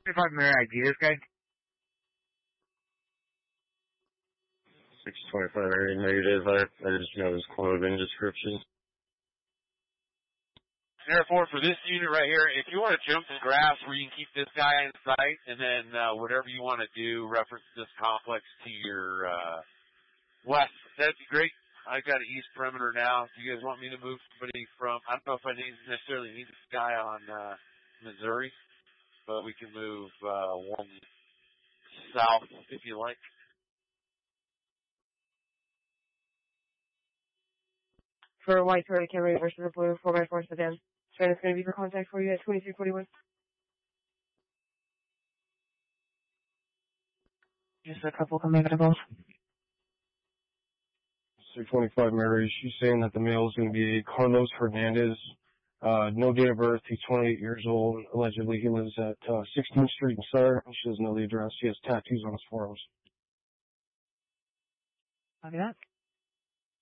Mary ID this guy? 625 area negative. I just know his clothing description. Therefore, for this unit right here, if you want to jump the grass where you can keep this guy in sight, and then whatever you want to do, reference this complex to your west, that'd be great. I've got an east perimeter now. Do you guys want me to move somebody from, I don't know if I necessarily need this guy on Missouri, but we can move one south if you like. For white Toyota Camry versus a blue 4x4 sedan. Trend is going to be for contact for you at 2341. Just a couple coming out of both. 625 Mary, she's saying that the male is going to be Carlos Hernandez. No date of birth. He's 28 years old. Allegedly, he lives at 16th Street in Sutter. She doesn't know the address. He has tattoos on his forearms. Copy that.